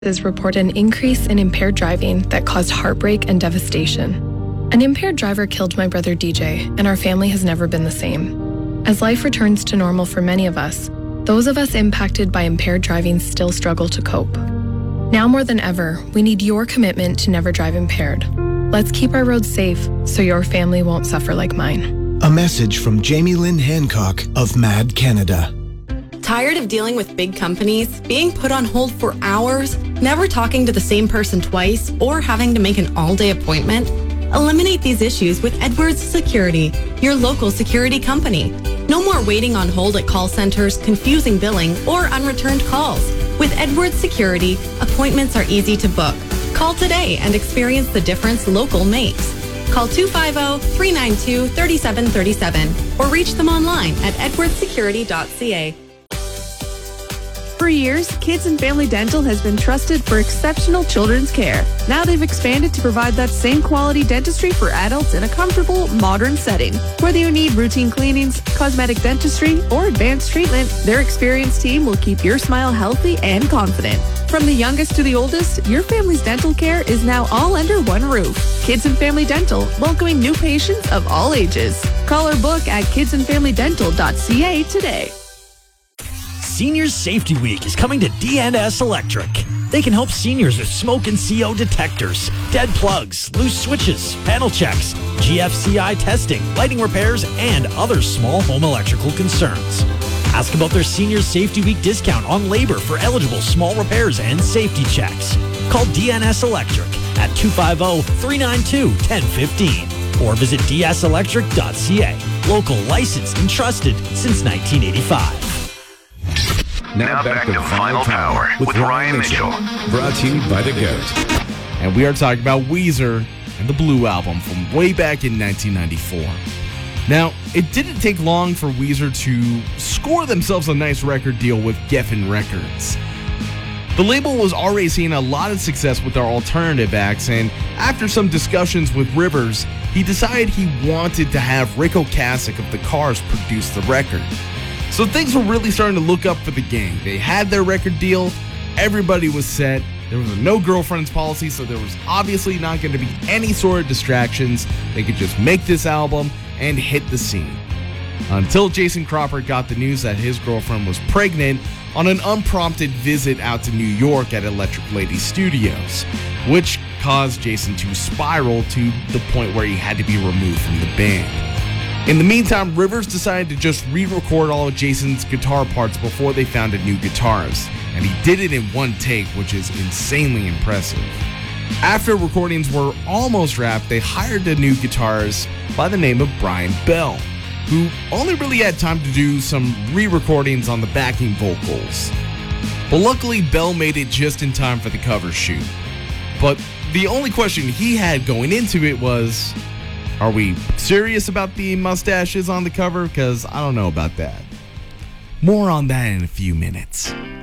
report an increase in impaired driving that caused heartbreak and devastation. An impaired driver killed my brother DJ, and our family has never been the same. As life returns to normal for many of us, those of us impacted by impaired driving still struggle to cope. Now more than ever, we need your commitment to never drive impaired. Let's keep our roads safe so your family won't suffer like mine. A message from Jamie Lynn Hancock of MAD Canada. Tired of dealing with big companies, being put on hold for hours, never talking to the same person twice, or having to make an all-day appointment? Eliminate these issues with Edwards Security, your local security company. No more waiting on hold at call centers, confusing billing, or unreturned calls. With Edwards Security, appointments are easy to book. Call today and experience the difference local makes. Call 250-392-3737 or reach them online at edwardssecurity.ca. For years, Kids and Family Dental has been trusted for exceptional children's care. Now they've expanded to provide that same quality dentistry for adults in a comfortable, modern setting. Whether you need routine cleanings, cosmetic dentistry, or advanced treatment, their experienced team will keep your smile healthy and confident. From the youngest to the oldest, your family's dental care is now all under one roof. Kids and Family Dental, welcoming new patients of all ages. Call or book at kidsandfamilydental.ca today. Seniors Safety Week is coming to DNS Electric. They can help seniors with smoke and CO detectors, dead plugs, loose switches, panel checks, GFCI testing, lighting repairs, and other small home electrical concerns. Ask about their Seniors Safety Week discount on labor for eligible small repairs and safety checks. Call DNS Electric at 250-392-1015 or visit dselectric.ca. Local, licensed, and trusted since 1985. Now back to Final Power with Ryan Mitchell. Brought to you by The Goat. And we are talking about Weezer and the Blue Album from way back in 1994. Now, it didn't take long for Weezer to score themselves a nice record deal with Geffen Records. The label was already seeing a lot of success with their alternative acts, and after some discussions with Rivers, he decided he wanted to have Rick Ocasek of The Cars produce the record. So things were really starting to look up for the gang. They had their record deal, everybody was set, there was a no girlfriends policy, so there was obviously not going to be any sort of distractions. They could just make this album and hit the scene. Until Jason Crawford got the news that his girlfriend was pregnant on an unprompted visit out to New York at Electric Lady Studios, which caused Jason to spiral to the point where he had to be removed from the band. In the meantime, Rivers decided to just re-record all of Jason's guitar parts before they found a new guitarist, and he did it in one take, which is insanely impressive. After recordings were almost wrapped, they hired a new guitarist by the name of Brian Bell, who only really had time to do some re-recordings on the backing vocals. But luckily, Bell made it just in time for the cover shoot. But the only question he had going into it was, are we serious about the mustaches on the cover? Because I don't know about that. More on that in a few minutes.